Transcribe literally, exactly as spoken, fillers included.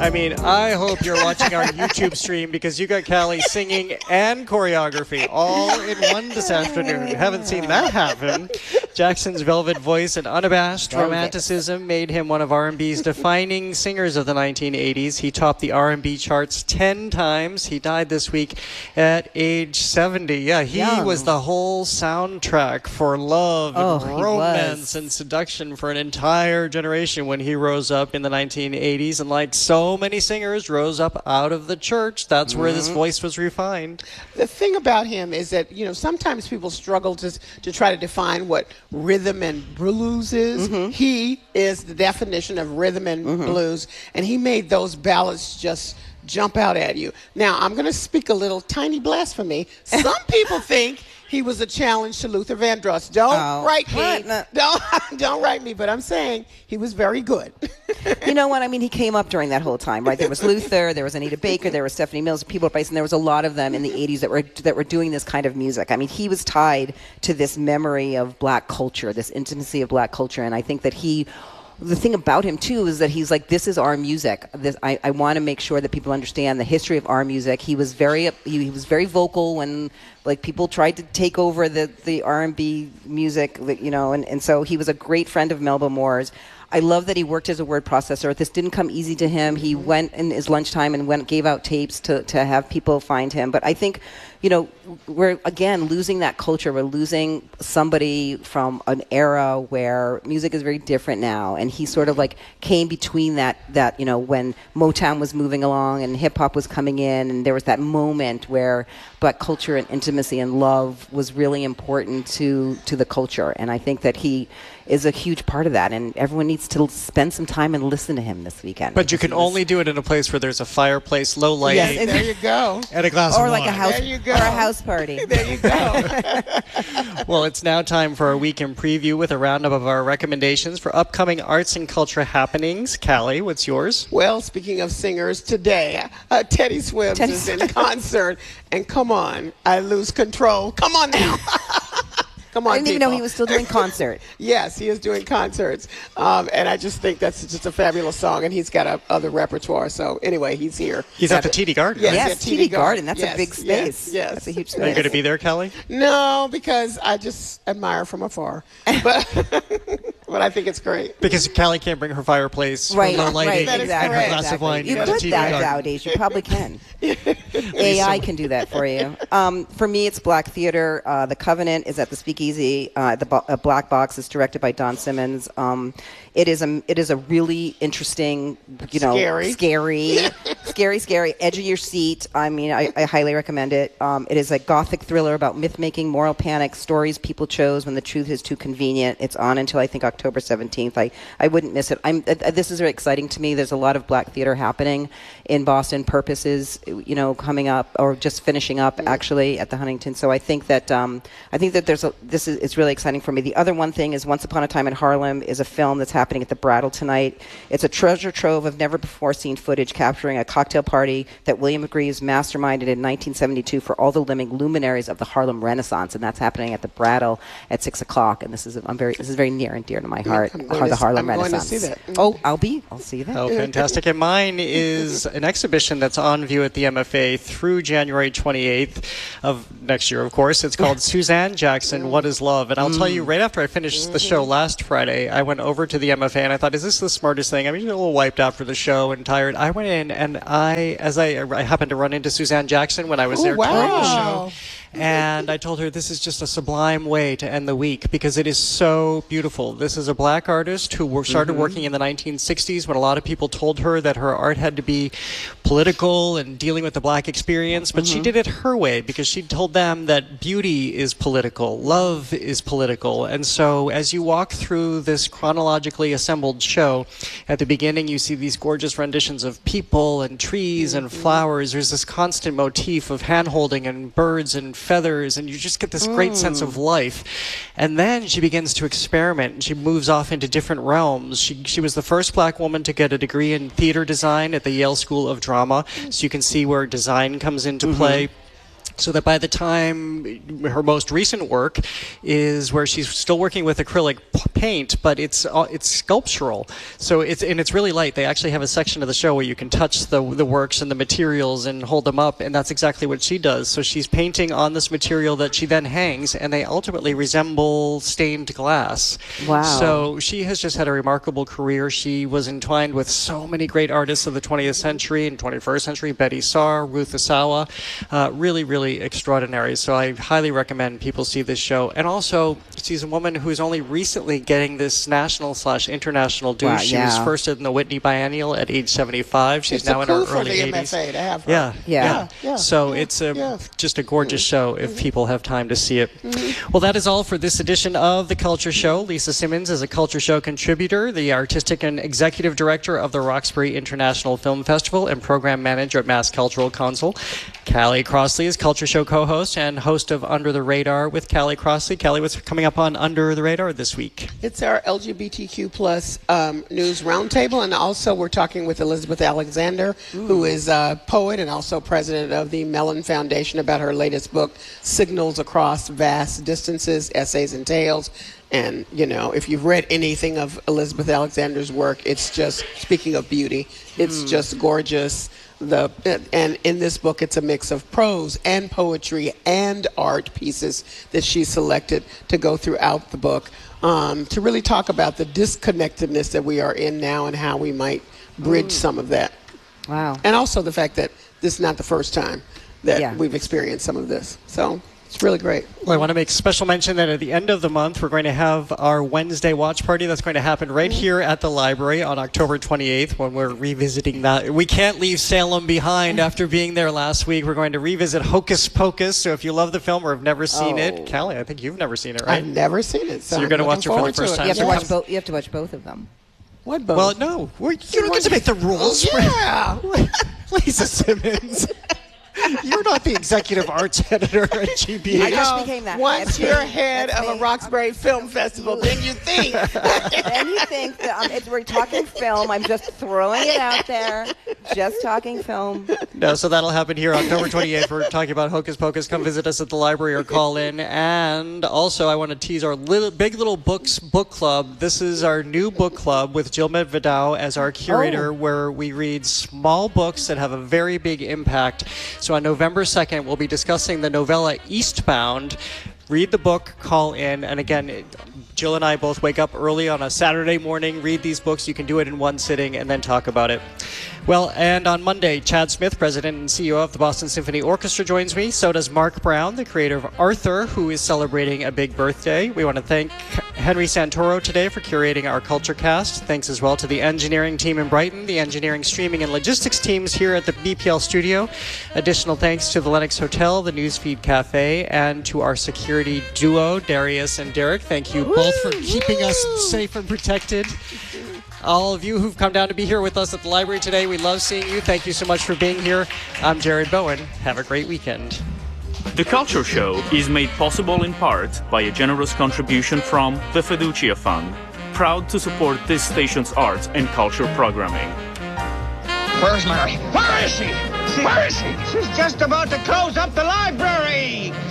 I mean, I hope you're watching our YouTube stream because you got Callie singing and choreography all in one this afternoon. Haven't seen that happen. Jackson's velvet voice and unabashed romanticism made him one of R and B's defining singers of the nineteen eighties. He topped the R and B charts ten times. He died this week at age seventy. Yeah, he Young. was the whole soundtrack for love and oh, romance and seduction for an entire generation when he rose up in the nineteen eighties. And like so many singers, rose up out of the church. That's mm-hmm. where this voice was refined. The thing about him is that, you know, sometimes people struggle to, to try to define what rhythm and blues is. Mm-hmm. He is the definition of rhythm and mm-hmm. blues, and he made those ballads just jump out at you. Now, I'm going to speak a little tiny blasphemy. Some people think he was a challenge to Luther Vandross. Don't oh, write me. No. Don't, don't write me, but I'm saying he was very good. You know what? I mean, he came up during that whole time, right? There was Luther, there was Anita Baker, there was Stephanie Mills, People Price, and there was a lot of them in the eighties that were that were doing this kind of music. I mean, he was tied to this memory of black culture, this intimacy of black culture, and I think that he... The thing about him, too, is that he's like, this is our music. This, I, I want to make sure that people understand the history of our music. He was very he, he was very vocal when like people tried to take over the, the R and B music, you know, and, and so he was a great friend of Melba Moore's. I love that he worked as a word processor. This didn't come easy to him. He went in his lunchtime and went gave out tapes to, to have people find him. But I think, you know, we're, again, losing that culture. We're losing somebody from an era where music is very different now. And he sort of, like, came between that, that you know, when Motown was moving along and hip-hop was coming in, and there was that moment where black culture and intimacy and love was really important to, to the culture. And I think that he is a huge part of that, and everyone needs to spend some time and listen to him this weekend. But you can only do it in a place where there's a fireplace, low light. Yes, there you go. And a glass or of like wine. a house, there you go. Or a house party. There you go. Well, it's now time for our weekend preview with a roundup of our recommendations for upcoming arts and culture happenings. Callie, what's yours? Well, speaking of singers, today, uh, Teddy Swims Teddy is in concert, and come on, I lose control. Come on now. Come on, I didn't people. even know he was still doing concert. Yes, he is doing concerts. Um, and I just think that's just a fabulous song, and he's got a, other repertoire. So anyway, he's here. He's at the T D Garden. Yes, yes at T D Garden. Garden. That's yes, a big space. Yes, yes. That's a huge space. Are you going to be there, Callie? No, because I just admire from afar. But but I think it's great. Because Callie can't bring her fireplace, right, her low lighting, right, exactly. and her glass exactly. of wine. You to could the T D that Garden. nowadays. You probably can. A I can do that for you. Um, for me, it's Black Theater. Uh, the Covenant is at the Speakeasy. Uh, the bo- uh, Black Box is directed by Don Simmons. Um, it is a it is a really interesting, you know, scary, scary, scary, scary, edge of your seat. I mean, I, I highly recommend it. Um, it is a gothic thriller about myth making, moral panic, stories people chose when the truth is too convenient. It's on until I think October seventeenth. I, I wouldn't miss it. I'm uh, this is very exciting to me. There's a lot of Black theater happening in Boston. Purpose is, you know, coming up or just finishing up mm-hmm. actually at the Huntington. So I think that um, I think that there's a this is it's really exciting for me. The other one thing is Once Upon a Time in Harlem is a film that's happening at the Brattle tonight. It's a treasure trove of never before seen footage capturing a cocktail party that William Greaves masterminded in nineteen seventy-two for all the living luminaries of the Harlem Renaissance, and that's happening at the Brattle at six o'clock. And this is I'm very this is very near and dear to my heart. I'm the Harlem I'm Renaissance. Going to see that. Oh, I'll be. I'll see you there. Oh, fantastic! And mine is an exhibition that's on view at the M F A through January twenty-eighth of next year. Of course, it's called Suzanne Jackson: What Is Love? And I'll mm. tell you, right after I finished the show last Friday, I went over to the M F A and I thought, is this the smartest thing? I mean, a little wiped out for the show and tired. I went in and I, as I, I happened to run into Suzanne Jackson when I was oh, there wow. touring the show. And I told her this is just a sublime way to end the week because it is so beautiful. This is a black artist who started mm-hmm. working in the nineteen sixties when a lot of people told her that her art had to be political and dealing with the black experience. But mm-hmm. she did it her way because she told them that beauty is political, love is political. And so as you walk through this chronologically assembled show, at the beginning you see these gorgeous renditions of people and trees mm-hmm. and flowers. There's this constant motif of hand-holding and birds and feathers, and you just get this great mm. sense of life. And then she begins to experiment, and she moves off into different realms. She she was the first black woman to get a degree in theater design at the Yale School of Drama, so you can see where design comes into mm-hmm. play. So that by the time her most recent work is where she's still working with acrylic p- paint, but it's uh, it's sculptural. So it's and it's really light. They actually have a section of the show where you can touch the the works and the materials and hold them up, and that's exactly what she does. So she's painting on this material that she then hangs, and they ultimately resemble stained glass. Wow. So she has just had a remarkable career. She was entwined with so many great artists of the twentieth century and twenty-first century, Betty Saar, Ruth Asawa, uh, really, really extraordinary. So I highly recommend people see this show. And also, she's a woman who's only recently getting this national slash international due. Wow, she yeah. was first in the Whitney Biennial at age seventy-five. She's It's now a in coup her for early the eighties. M F A to have her. Yeah, Yeah. yeah. Yeah, So yeah, it's a, yeah. just a gorgeous show if people have time to see it. Well, that is all for this edition of The Culture Show. Lisa Simmons is a Culture Show contributor, the artistic and executive director of the Roxbury International Film Festival, and program manager at Mass Cultural Council. Callie Crossley is Culture Show co-host and host of Under the Radar with Callie Crossley. Callie, what's coming up on Under the Radar this week? It's our L G B T Q plus um, news roundtable, and also we're talking with Elizabeth Alexander, Ooh. who is a poet and also president of the Mellon Foundation, about her latest book, Signals Across Vast Distances, Essays and Tales. And, you know, if you've read anything of Elizabeth Alexander's work, it's just, speaking of beauty, it's mm. just gorgeous. The and in this book, it's a mix of prose and poetry and art pieces that she selected to go throughout the book, um, to really talk about the disconnectedness that we are in now and how we might bridge mm. some of that. Wow. And also the fact that this is not the first time that yeah. we've experienced some of this. So it's really great. Well, I want to make special mention that at the end of the month, we're going to have our Wednesday watch party that's going to happen right here at the library on October twenty-eighth when we're revisiting that. We can't leave Salem behind after being there last week. We're going to revisit Hocus Pocus. So if you love the film or have never seen Oh. it, Callie, I think you've never seen it, right? I've never seen it. So, So you're going to I'm watch it for the looking first forward time. to You have, it. to So watch both, you have to watch both of them. What both? Well, no. We're, you don't get to make the rules. Yeah. Lisa Simmons. You're not the executive arts editor at G B A. I just became that. Once That's you're me. head That's of a me. Roxbury Film Festival, then you think. Then you think that um, if we're talking film, I'm just throwing it out there. Just talking film. No, so that'll happen here October twenty-eighth. We're talking about Hocus Pocus. Come visit us at the library or call in. And also, I want to tease our little, Big Little Books book club. This is our new book club with Jill Medvedow as our curator, Oh. where we read small books that have a very big impact. So on November second, we'll be discussing the novella Eastbound. Read the book, call in, and again, it, Jill and I both wake up early on a Saturday morning, read these books. You can do it in one sitting and then talk about it. Well, and on Monday, Chad Smith, president and C E O of the Boston Symphony Orchestra, joins me. So does Mark Brown, the creator of Arthur, who is celebrating a big birthday. We want to thank Henry Santoro today for curating our Culture Cast. Thanks as well to the engineering team in Brighton, the engineering, streaming, and logistics teams here at the B P L studio. Additional thanks to the Lennox Hotel, the Newsfeed Cafe, and to our security duo, Darius and Derek. Thank you both for keeping us safe and protected. All of you who've come down to be here with us at the library today, we love seeing you. Thank you so much for being here. I'm Jared Bowen. Have a great weekend. The Culture Show is made possible in part by a generous contribution from the Fiducia Fund, proud to support this station's arts and culture programming. Where's Mary? Where is she? Where is she? She's just about to close up the library.